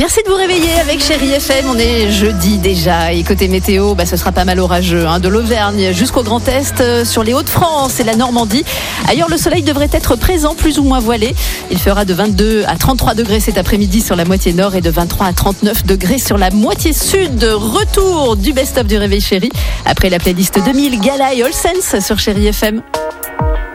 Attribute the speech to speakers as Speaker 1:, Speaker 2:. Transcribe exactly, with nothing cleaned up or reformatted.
Speaker 1: Merci de vous réveiller avec Chérie F M. On est jeudi déjà et côté météo, bah, ce sera pas mal orageux, hein, de l'Auvergne jusqu'au Grand Est, euh, sur les Hauts-de-France et la Normandie. Ailleurs, le soleil devrait être présent, plus ou moins voilé. Il fera de vingt-deux à trente-trois degrés cet après-midi sur la moitié nord et de vingt-trois à trente-neuf degrés sur la moitié sud. Retour du best-of du Réveil Chérie après la playlist deux mille, Gala et All Sense sur Chérie F M.